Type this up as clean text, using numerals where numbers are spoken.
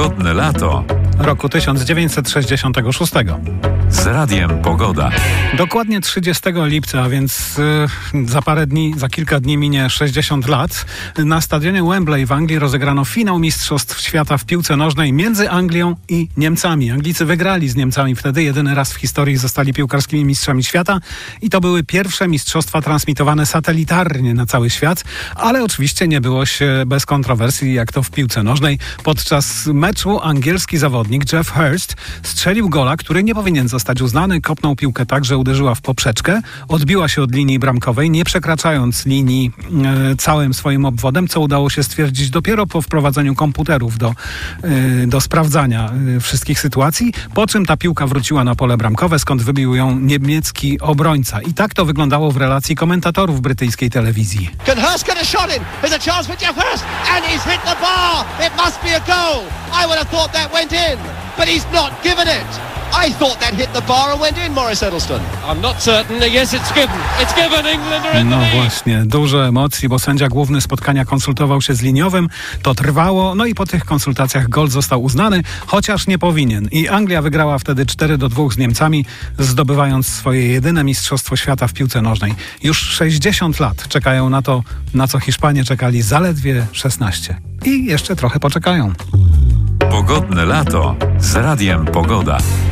Pogodne lato roku 1966. z Radiem Pogoda. Dokładnie 30 lipca, a więc za kilka dni minie 60 lat. Na stadionie Wembley w Anglii rozegrano finał Mistrzostw Świata w piłce nożnej między Anglią i Niemcami. Anglicy wygrali z Niemcami wtedy, jedyny raz w historii zostali piłkarskimi mistrzami świata i to były pierwsze mistrzostwa transmitowane satelitarnie na cały świat, ale oczywiście nie było się bez kontrowersji, jak to w piłce nożnej. Podczas meczu angielski zawodnik Geoff Hurst strzelił gola, który nie powinien zostać uznany. Kopnął piłkę tak, że uderzyła w poprzeczkę. Odbiła się od linii bramkowej, nie przekraczając linii całym swoim obwodem, co udało się stwierdzić dopiero po wprowadzeniu komputerów do sprawdzania wszystkich sytuacji, po czym ta piłka wróciła na pole bramkowe, skąd wybił ją niemiecki obrońca. I tak to wyglądało w relacji komentatorów brytyjskiej telewizji. Can Hurst get a shot in? There's a chance for Geoff Hurst, and he's hit the bar. It must be a goal. I would have thought that went in, but he's not given it. I thought that hit the bar and went in, Maurice Edelstone. I'm not certain. Yes, it's given. It's given. England are in the lead. No właśnie, dużo emocji, bo sędzia główny spotkania konsultował się z liniowym. To trwało, no i po tych konsultacjach gol został uznany, chociaż nie powinien. I Anglia wygrała wtedy 4-2 z Niemcami, zdobywając swoje jedyne mistrzostwo świata w piłce nożnej. Już 60 lat czekają na to, na co Hiszpanie czekali zaledwie 16. I jeszcze trochę poczekają. Pogodne lato z Radiem Pogoda.